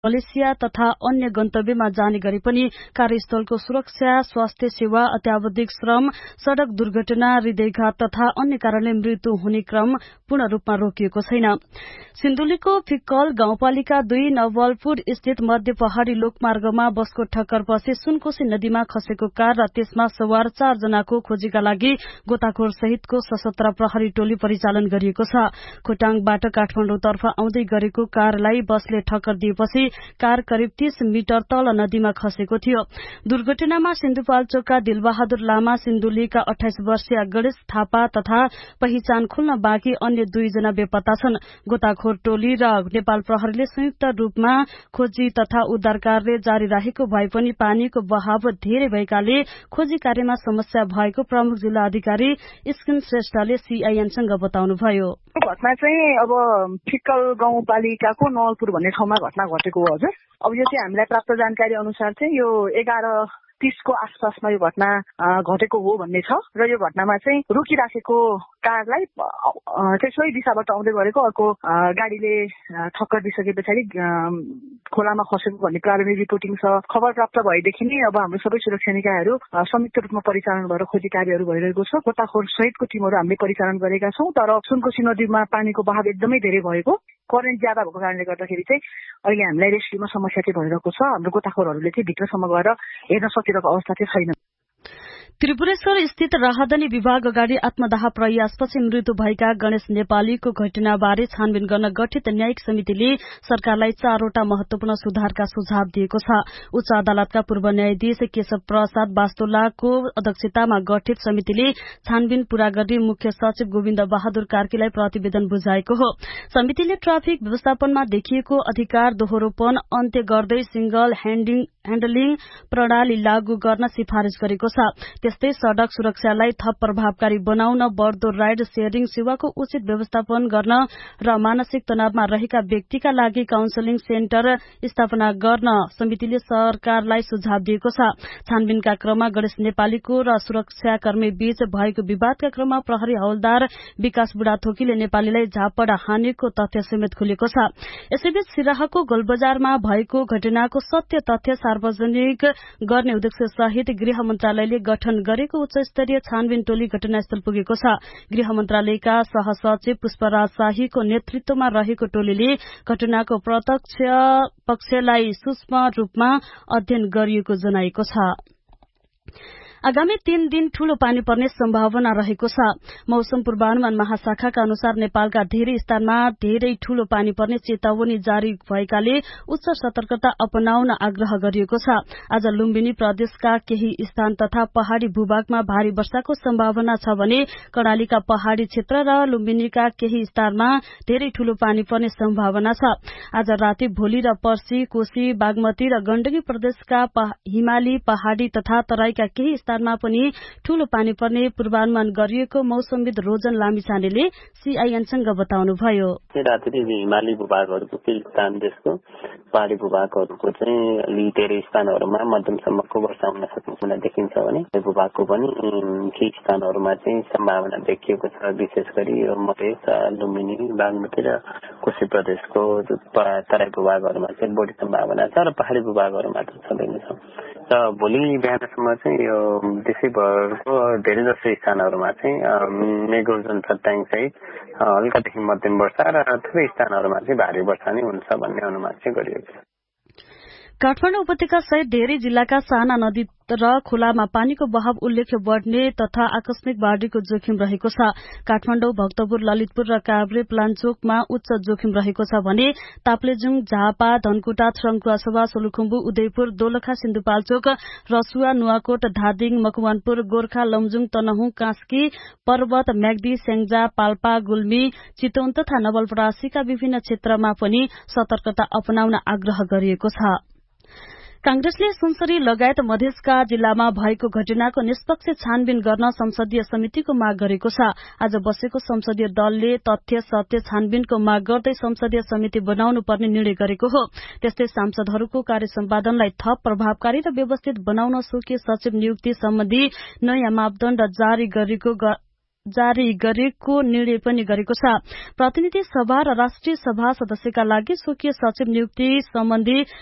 Malaysia तथा अन्य गन्तव्यमा जाने गरे पनि कार्यस्थलको सुरक्षा, स्वास्थ्य सेवा, अत्यावधिक श्रम, सड़क दुर्घटना, हृदयघात तथा अन्य कारणले मृत्यु हुने क्रम पूर्ण रूपमा रोकिएको छैन। सिन्धुलीको फिक्कल गाउँपालिका 2 नवलपुर स्थित मध्य पहाड़ी लोकमार्गमा बसको ठक्करपछि सुनकोशी नदीमा खसेको कार र त्यसमा सवार 4 जनाको खोजीका लागि गोताखोर सहितको सशस्त्र प्रहरी टोली परिचालन गरिएको छ। खोटाङबाट काठमाडौँतर्फ आउँदै गरेको कारलाई बसले ठक्कर दिएपछि कार करिब 30 मिटर तल नदीमा खसेको थियो। दुर्घटनामा सिन्धुपाल्चोकका दिलबहादुर लामा, सिन्धुलीका 28 वर्षीय गणेश थापा तथा पहिचान खुल्न बाँकी अन्य 2 जना बेपत्ता छन्। गोताखोर टोली र नेपाल प्रहरीले संयुक्त रूपमा खोजी तथा उद्धार कार्य जारी राखेको भए पनि पानीको बहाव धेरै भएकाले खोजी कार्यमा समस्या भएको प्रमुख जिल्ला अधिकारी स्किन श्रेष्ठले सीआईएनसँग बताउनुभयो। घटना चाहिँ अब फिक्कल गाउँपालिकाको नवलपुर भन्ने ठाउँमा घटना घटेको हो हजुर। अब यो चाहिँ हामीलाई प्राप्त जानकारी अनुसार चाहिँ यो 11:30 को आसपासमा यो घटना घटेको हो भन्ने छ र यो घटनामा चाहिँ रोकिराखेको कारलाई चाहिँ सोही दिशाबाट आउँदै गरेको अर्को गाडीले ठक्कर दिइसके पछाडि खोलामा खसेको भन्ने प्रारम्भिक रिपोर्टिङ छ। खबर प्राप्त भएदेखि नै अब हाम्रो सबै सुरक्षा निकायहरू संयुक्त रूपमा परिचालन भएर खोजी कार्यहरू भइरहेको छ। गोताखोर सहितको टिमहरू हामीले परिचालन गरेका छौं, तर सुनकोशी नदीमा पानीको बहाव एकदमै धेरै भएको, करेन्ट ज्यादा भएको कारणले गर्दाखेरि चाहिँ अहिले हामीलाई रेस्क्युमा समस्या चाहिँ भइरहेको छ। हाम्रो गोताखोरहरूले चाहिँ भित्रसम्म गएर हेर्न सकिरहेको अवस्था चाहिँ छैन। त्रिपुरेश्वर स्थित राहदानी विभाग अगाडि आत्मदाह प्रयासपछि मृत्यु भएका गणेश नेपालीको घटनाबारे छानबिन गर्न गठित न्यायिक समितिले सरकारलाई 4 वटा महत्वपूर्ण सुधारका सुझाव दिएको छ। उच्च अदालतका पूर्व न्यायाधीश केशव प्रसाद वास्तोलाको अध्यक्षतामा गठित समितिले छानबिन पूरा गर्ने मुख्य सचिव गोविन्द बहादुर कार्कीलाई प्रतिवेदन बुझाएको हो। समितिले ट्राफिक व्यवस्थापनमा देखिएको अधिकार दोहोरोपन अन्त्य गर्दै सिंगल ह्यान्डलिङ प्रणाली लागू गर्न सिफारिश गरेको छ। त्यस्तै सड़क सुरक्षालाई थप प्रभावकारी बनाउन, बढ्दो राइड शेयरिङ सेवाको उचित व्यवस्थापन गर्न र मानसिक तनावमा रहेका व्यक्तिका लागि काउन्सेलिङ सेन्टर स्थापना गर्न समितिले सरकारलाई सुझाव दिएको छ। छानबिनका क्रममा गणेश नेपालीको र सुरक्षाकर्मी बीच भएको विवादका क्रममा प्रहरी हवलदार विकास बुढाथोकीले नेपालीलाई झापड हानेको तथ्य समेत खुलेको छ। यसैबीच सिराहाको गोलबजारमा भएको घटनाको सत्य तथ्य सार्वजनिक गर्ने उद्देश्य सहित गृह मन्त्रालयले गठन गरेको उच्च स्तरीय छानबिन टोली घटनास्थल पुगेको छ। गृह मन्त्रालयका सहसचिव पुष्पराज शाहीको नेतृत्वमा रहेको टोलीले घटनाको प्रत्यक्ष पक्षलाई सूक्ष्म रूपमा अध्ययन गरिएको जनाएको छ। आगामी 3 दिन ठूलो पानी पर्ने सम्भावना रहेको छ। मौसम पूर्वानुमान महाशाखाका अनुसार नेपालका धेरै स्थानमा धेरै ठूलो पानी पर्ने चेतावनी जारी भएकाले उच्च सतर्कता अपनाउन आग्रह गरिएको छ। आज लुम्बिनी प्रदेशका केही स्थान तथा पहाड़ी भूभागमा भारी वर्षाको सम्भावना छ भने कर्णालीका पहाड़ी क्षेत्र र लुम्बिनीका केही स्थानमा धेरै ठूलो पानी पर्ने सम्भावना छ। आज राति, भोलि र पर्सि कोशी, बागमती र गण्डकी प्रदेशका हिमाली, पहाड़ी तथा तराईका केही स्थानमा पनि ठूलो पानी पर्ने पूर्वानुमान गरिएको मौसमविद रोजन लामिछानेले सीआईएनसँग बताउनुभयो। रातिदेखि हिमाली भूभागहरूको केही स्थान, देशको पहाड़ी भूभागहरूको चाहिँ अलि धेरै स्थानहरूमा मध्यमसम्मको वर्षा हुन सक्ने देखिन्छ भने भूभागको पनि केही स्थानहरूमा चाहिँ सम्भावना देखिएको छ। विशेष गरी मधेस, लुम्बिनी, बागमती र कोशी प्रदेशको तराई भूभागहरूमा चाहिँ बढी सम्भावना छ र पहाड़ी भूभागहरूमा त छँदै नै छ। र भोलि बिहानसम्म चाहिँ यो देशैभरको धेरै जसो स्थानहरूमा चाहिँ मेघगर्जन चट्याङ सहित हल्कादेखि मध्यम वर्षा र थुप्रै स्थानहरूमा चाहिँ भारी वर्षा नै हुन्छ भन्ने अनुमान चाहिँ गरिएको छ। काठमाडौँ उपत्यका सहित धेरै जिल्लाका साना नदी र खोलामा पानीको बहाव उल्लेख्य बढ्ने तथा आकस्मिक बाढ़ीको जोखिम रहेको छ। काठमाडौँ, भक्तपुर, ललितपुर र काभ्रे प्लान्चोकमा उच्च जोखिम रहेको छ भने ताप्लेजुङ, झापा, धनकुटा, थ्रङ्कुवासभा, सोलुखुम्बु, उदयपुर, दोलखा, सिन्धुपाल्चोक, रसुवा, नुवाकोट, धादिङ, मकवानपुर, गोर्खा, लमजुङ, तनहुँ, कास्की, पर्वत, म्याग्दी, स्याङ्जा, पाल्पा, गुल्मी, चितवन तथा नवलपरासीका विभिन्न क्षेत्रमा पनि सतर्कता अपनाउन आग्रह गरिएको छ। कांग्रेसले सुनसरी लगायत मधेसका जिल्लामा भएको घटनाको निष्पक्ष छानबिन गर्न संसदीय समितिको माग गरेको छ। आज बसेको संसदीय दलले तथ्य सत्य छानबिनको माग गर्दै संसदीय समिति बनाउनु पर्ने निर्णय गरेको हो। त्यस्तै सांसदहरूको कार्य सम्पादनलाई थप प्रभावकारी र व्यवस्थित बनाउन स्वकीय सचिव नियुक्ति सम्बन्धी नयाँ मापदण्ड जारी गरेको जारी गरेको निर्णय पनि गरेको छ। प्रतिनिधि सभा र राष्ट्रिय सभा सदस्यका लागि स्वकीय सचिव नियुक्ति सम्बन्धी